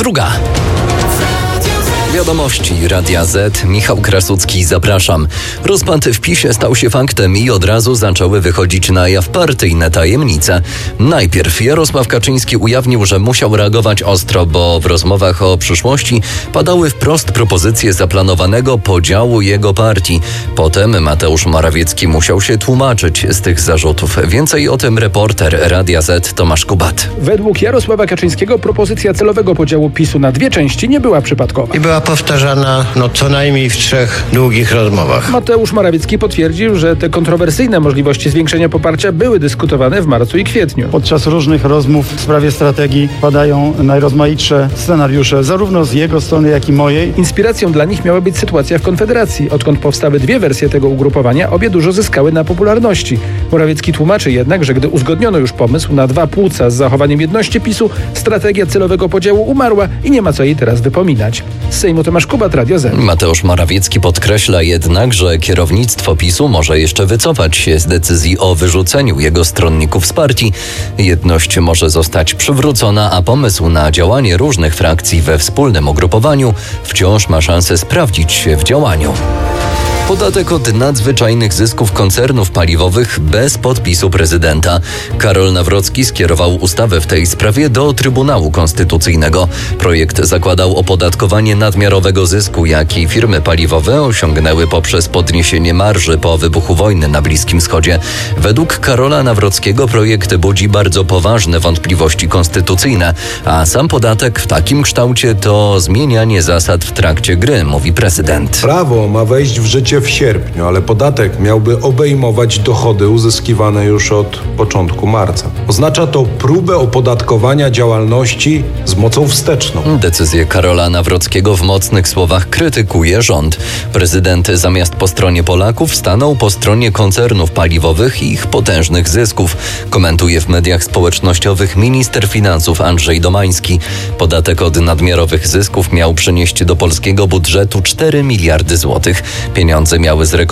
2. Wiadomości Radia Z. Michał Krasucki, zapraszam. Rozpad w PiS-ie stał się faktem i od razu zaczęły wychodzić na jaw partyjne tajemnice. Najpierw Jarosław Kaczyński ujawnił, że musiał reagować ostro, bo w rozmowach o przyszłości padały wprost propozycje zaplanowanego podziału jego partii. Potem Mateusz Morawiecki musiał się tłumaczyć z tych zarzutów. Więcej o tym reporter Radia Z Tomasz Kubat. Według Jarosława Kaczyńskiego propozycja celowego podziału PiS-u na dwie części nie była przypadkowa. I była powtarzana co najmniej w 3 długich rozmowach. Mateusz Morawiecki potwierdził, że te kontrowersyjne możliwości zwiększenia poparcia były dyskutowane w marcu i kwietniu. Podczas różnych rozmów w sprawie strategii padają najrozmaitsze scenariusze, zarówno z jego strony, jak i mojej. Inspiracją dla nich miała być sytuacja w Konfederacji. Odkąd powstały dwie wersje tego ugrupowania, obie dużo zyskały na popularności. Morawiecki tłumaczy jednak, że gdy uzgodniono już pomysł na 2 płuca z zachowaniem jedności PiS-u, strategia celowego podziału umarła i nie ma co jej teraz wypominać. Z Sejmu Tomasz Kubat, Radio Z. Mateusz Morawiecki podkreśla jednak, że kierownictwo PiS-u może jeszcze wycofać się z decyzji o wyrzuceniu jego stronników z partii. Jedność może zostać przywrócona, a pomysł na działanie różnych frakcji we wspólnym ugrupowaniu wciąż ma szansę sprawdzić się w działaniu. Podatek od nadzwyczajnych zysków koncernów paliwowych bez podpisu prezydenta. Karol Nawrocki skierował ustawę w tej sprawie do Trybunału Konstytucyjnego. Projekt zakładał opodatkowanie nadmiarowego zysku, jaki firmy paliwowe osiągnęły poprzez podniesienie marży po wybuchu wojny na Bliskim Wschodzie. Według Karola Nawrockiego projekt budzi bardzo poważne wątpliwości konstytucyjne, a sam podatek w takim kształcie to zmienianie zasad w trakcie gry, mówi prezydent. Prawo ma wejść w życie w sierpniu, ale podatek miałby obejmować dochody uzyskiwane już od początku marca. Oznacza to próbę opodatkowania działalności z mocą wsteczną. Decyzję Karola Nawrockiego w mocnych słowach krytykuje rząd. Prezydent zamiast po stronie Polaków stanął po stronie koncernów paliwowych i ich potężnych zysków, komentuje w mediach społecznościowych minister finansów Andrzej Domański. Podatek od nadmiarowych zysków miał przynieść do polskiego budżetu 4 miliardy złotych. Pieniądze miały